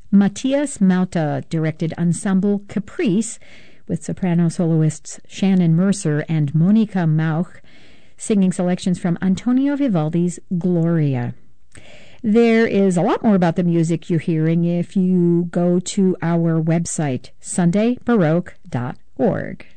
Matthias Mauta directed Ensemble Caprice with soprano soloists Shannon Mercer and Monica Mauch, singing selections from Antonio Vivaldi's Gloria. There is a lot more about the music you're hearing if you go to our website, sundaybaroque.org.